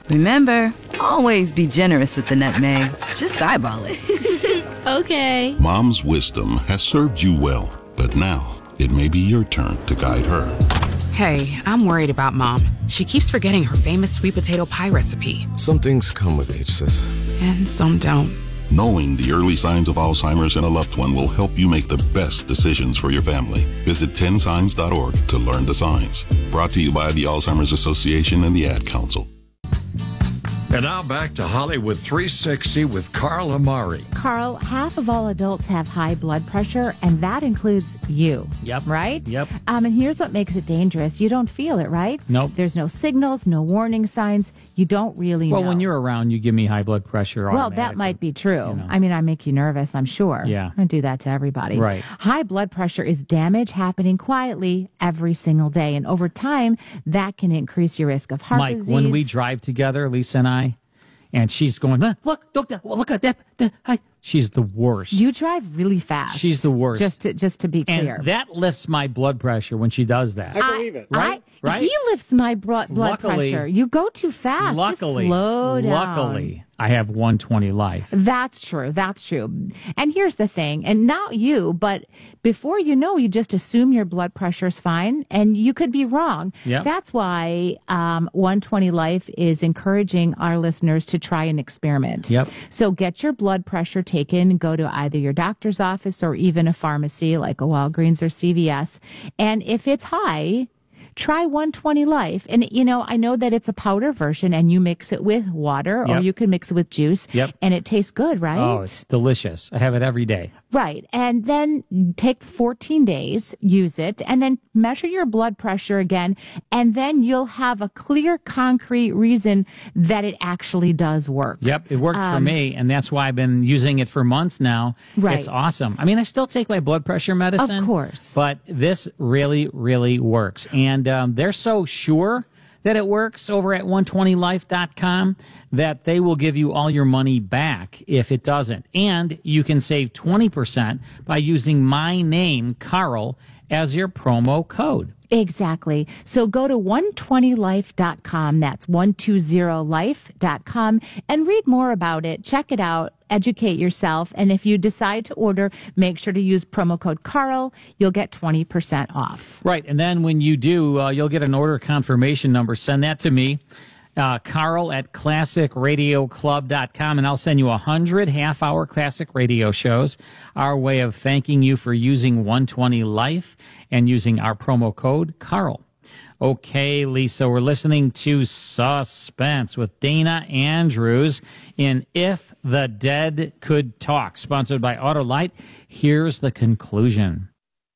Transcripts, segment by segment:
Remember, always be generous with the nutmeg. Just eyeball it. Okay. Mom's wisdom has served you well, but now it may be your turn to guide her. Hey, I'm worried about Mom. She keeps forgetting her famous sweet potato pie recipe. Some things come with age, sis. And some don't. Knowing the early signs of Alzheimer's in a loved one will help you make the best decisions for your family. Visit 10signs.org to learn the signs. Brought to you by the Alzheimer's Association and the Ad Council. And now back to Hollywood 360 with Carl Amari. Carl, half of all adults have high blood pressure, and that includes you. Yep. Right? Yep. And here's what makes it dangerous. You don't feel it, right? Nope. There's no signals, no warning signs. You don't really know. Well, when you're around, you give me high blood pressure. Well, that might be true. You know. I mean, I make you nervous, I'm sure. Yeah. I do that to everybody. Right. High blood pressure is damage happening quietly every single day. And over time, that can increase your risk of heart disease. When we drive together, Lisa and I, and she's going, look at that. She's the worst. You drive really fast. She's the worst. Just to be clear. And that lifts my blood pressure when she does that. I believe it. Right? He lifts my blood pressure. You go too fast. Luckily, Just slow down. Luckily, I have 120 life. That's true. And here's the thing, and not you, but before you know, you just assume your blood pressure's fine, and you could be wrong. Yep. That's why 120 Life is encouraging our listeners to try an experiment. Yep. So get your blood pressure taken, go to either your doctor's office or even a pharmacy like a Walgreens or CVS, and if it's high, try 120 Life. And, I know that it's a powder version and you mix it with water or you can mix it with juice. Yep. And it tastes good, right? Oh, it's delicious. I have it every day. Right. And then take 14 days, use it, and then measure your blood pressure again. And then you'll have a clear, concrete reason that it actually does work. Yep. It worked for me. And that's why I've been using it for months now. Right. It's awesome. I mean, I still take my blood pressure medicine. Of course. But this really, really works. And they're so sure that it works over at 120life.com that they will give you all your money back if it doesn't. And you can save 20% by using my name, Carl, as your promo code. Exactly. So go to 120life.com. That's 120life.com and read more about it. Check it out. Educate yourself. And if you decide to order, make sure to use promo code Carl. You'll get 20% off. Right. And then when you do, you'll get an order confirmation number. Send that to me. Carl at classicradioclub.com, and I'll send you 100 half-hour classic radio shows. Our way of thanking you for using 120 Life and using our promo code Carl. Okay, Lisa, we're listening to Suspense with Dana Andrews in If the Dead Could Talk, sponsored by Autolite. Here's the conclusion.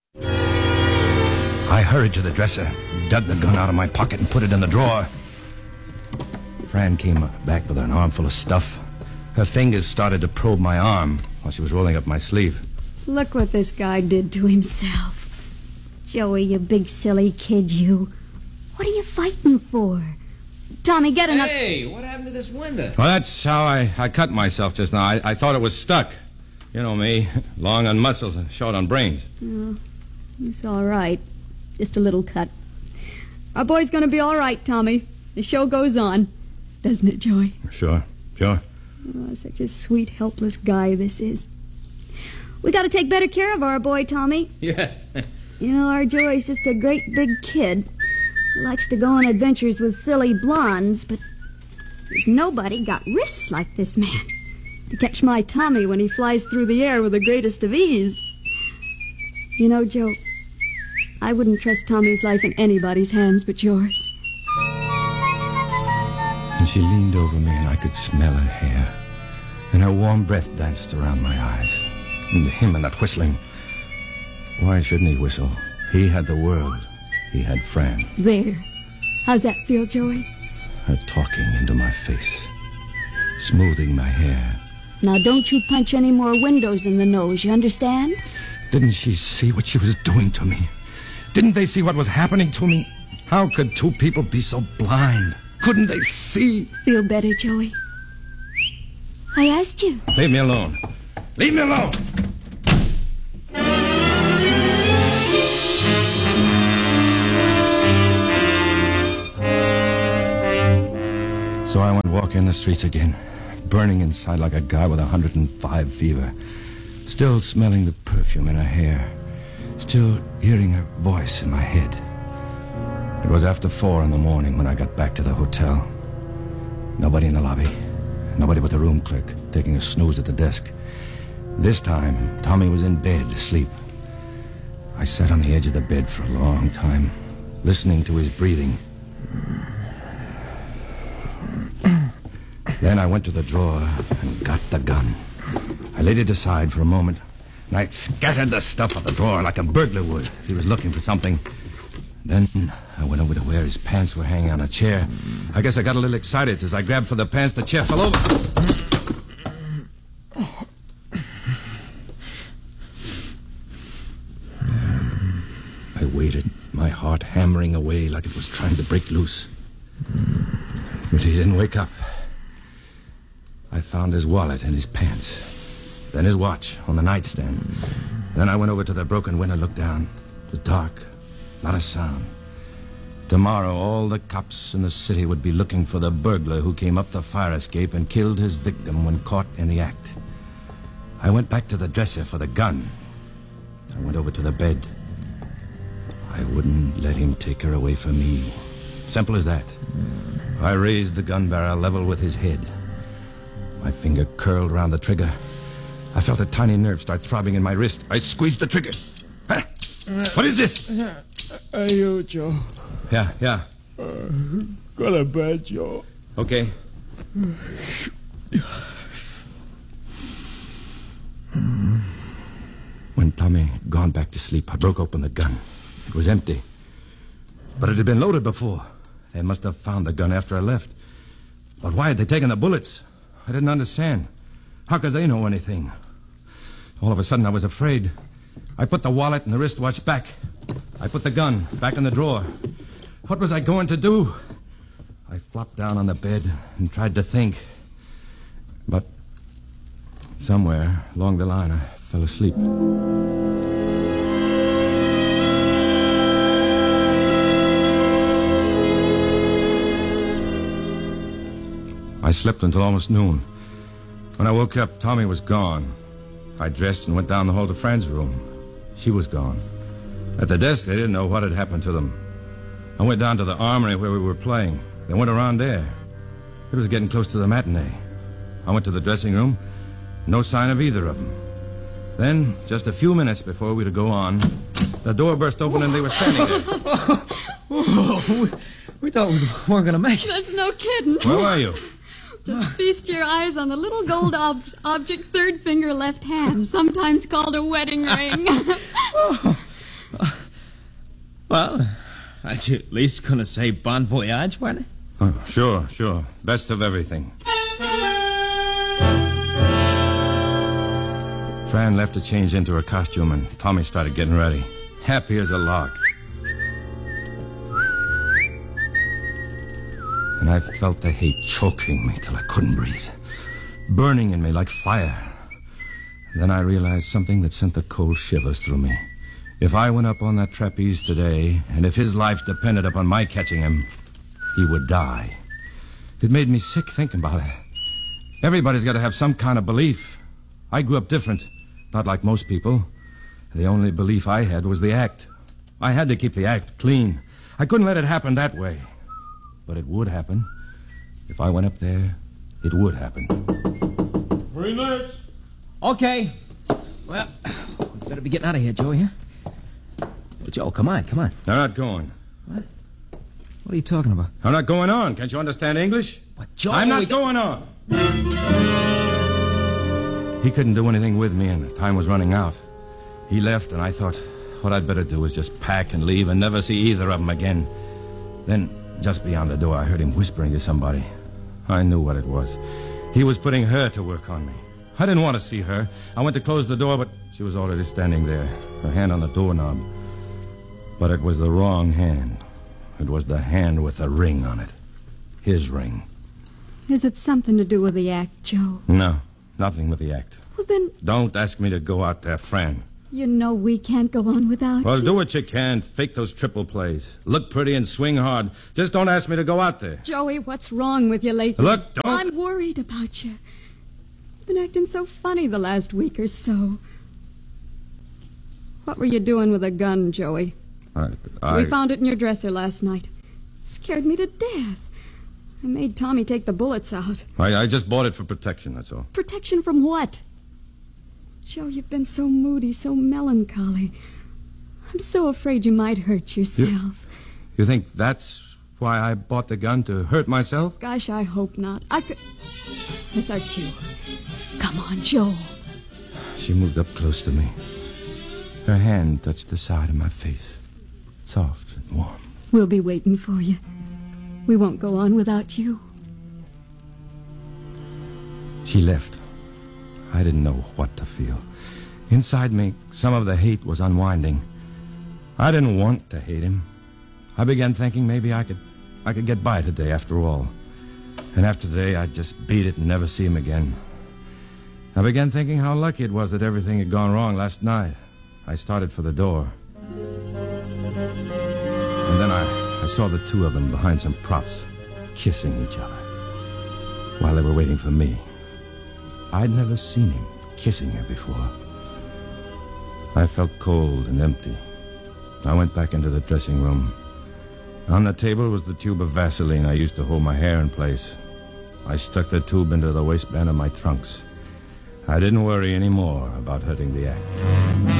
I hurried to the dresser, dug the gun out of my pocket, and put it in the drawer. Fran came back with an armful of stuff. Her fingers started to probe my arm while she was rolling up my sleeve. Look what this guy did to himself. Joey, you big silly kid, you. What are you fighting for? Tommy, get enough... Hey, what happened to this window? Well, that's how I cut myself just now. I thought it was stuck. You know me, long on muscles and short on brains. Oh, it's all right. Just a little cut. Our boy's gonna be all right, Tommy. The show goes on. Doesn't it, Joey? Sure. Oh, such a sweet, helpless guy this is. We gotta take better care of our boy, Tommy. Yeah. Our Joey's just a great big kid. He likes to go on adventures with silly blondes, but there's nobody got wrists like this man to catch my Tommy when he flies through the air with the greatest of ease. Joe, I wouldn't trust Tommy's life in anybody's hands but yours. And she leaned over me, and I could smell her hair. And her warm breath danced around my eyes. And him and that whistling. Why shouldn't he whistle? He had the world. He had Fran. There. How's that feel, Joey? Her talking into my face. Smoothing my hair. Now, don't you punch any more windows in the nose, you understand? Didn't she see what she was doing to me? Didn't they see what was happening to me? How could two people be so blind? Couldn't they see? Feel better, Joey? I asked you. Leave me alone. Leave me alone! So I went walking the streets again, burning inside like a guy with 105 fever, still smelling the perfume in her hair, still hearing her voice in my head. It was after 4 in the morning when I got back to the hotel. Nobody in the lobby, nobody but the room clerk, taking a snooze at the desk. This time, Tommy was in bed, asleep. I sat on the edge of the bed for a long time, listening to his breathing. Then I went to the drawer and got the gun. I laid it aside for a moment, and I scattered the stuff out the drawer like a burglar would if he was looking for something. Then I went over to where his pants were hanging on a chair. I guess I got a little excited. As I grabbed for the pants, the chair fell over. I waited, my heart hammering away like it was trying to break loose. But he didn't wake up. I found his wallet in his pants, then his watch on the nightstand. Then I went over to the broken window, looked down. It was dark, not a sound. Tomorrow, all the cops in the city would be looking for the burglar who came up the fire escape and killed his victim when caught in the act. I went back to the dresser for the gun. I went over to the bed. I wouldn't let him take her away from me. Simple as that. I raised the gun barrel level with his head. My finger curled around the trigger. I felt a tiny nerve start throbbing in my wrist. I squeezed the trigger. Huh? What is this? Are you, Joe? Yeah. Go to bed, Joe. Okay. When Tommy had gone back to sleep, I broke open the gun. It was empty. But it had been loaded before. They must have found the gun after I left. But why had they taken the bullets? I didn't understand. How could they know anything? All of a sudden, I was afraid. I put the wallet and the wristwatch back. I put the gun back in the drawer. What was I going to do? I flopped down on the bed and tried to think. But somewhere along the line, I fell asleep. I slept until almost noon. When I woke up, Tommy was gone. I dressed and went down the hall to Fran's room. She was gone. At the desk, they didn't know what had happened to them. I went down to the armory where we were playing. They went around there. It was getting close to the matinee. I went to the dressing room. No sign of either of them. Then, just a few minutes before we were to go on, the door burst open and they were standing there. We thought we weren't going to make it. That's no kidding. Where were you? Just feast your eyes on the little gold object, third finger left hand, sometimes called a wedding ring. Well, aren't you at least going to say bon voyage, weren't you? Oh, sure. Best of everything. Fran left to change into her costume, and Tommy started getting ready. Happy as a lark. And I felt the hate choking me till I couldn't breathe, burning in me like fire. Then I realized something that sent the cold shivers through me. If I went up on that trapeze today, and if his life depended upon my catching him, he would die. It made me sick thinking about it. Everybody's got to have some kind of belief. I grew up different, not like most people. The only belief I had was the act. I had to keep the act clean. I couldn't let it happen that way. But it would happen. If I went up there, it would happen. 3 minutes. Okay. Well, we better be getting out of here, Joe, yeah? But Joe, come on. I'm not going. What? What are you talking about? I'm not going on. Can't you understand English? What, Joe? I'm not going on. He couldn't do anything with me, and time was running out. He left, and I thought what I'd better do was just pack and leave and never see either of them again. Then, just beyond the door, I heard him whispering to somebody. I knew what it was. He was putting her to work on me. I didn't want to see her. I went to close the door, but she was already standing there, her hand on the doorknob. But it was the wrong hand. It was the hand with the ring on it. His ring. Is it something to do with the act, Joe? No, nothing with the act. Well, then... Don't ask me to go out there, Fran. You know we can't go on without Well, you. do what you can. Fake those triple plays. Look pretty and swing hard. Just don't ask me to go out there. Joey, what's wrong with you lately? Look, don't... I'm worried about you. You've been acting so funny the last week or so. What were you doing with a gun, Joey? We found it in your dresser last night. Scared me to death. I made Tommy take the bullets out. I just bought it for protection, that's all. Protection from what? Joe, you've been so moody, so melancholy. I'm so afraid you might hurt yourself. You think that's why I bought the gun, to hurt myself? Gosh, I hope not. I could... That's our cue. Come on, Joe. She moved up close to me. Her hand touched the side of my face. Soft and warm. We'll be waiting for you. We won't go on without you. She left. I didn't know what to feel. Inside me, some of the hate was unwinding. I didn't want to hate him. I began thinking maybe I could get by today after all. And after today, I'd just beat it and never see him again. I began thinking how lucky it was that everything had gone wrong last night. I started for the door. And then I saw the two of them behind some props, kissing each other, while they were waiting for me. I'd never seen him kissing her before. I felt cold and empty. I went back into the dressing room. On the table was the tube of Vaseline I used to hold my hair in place. I stuck the tube into the waistband of my trunks. I didn't worry anymore about hurting the act.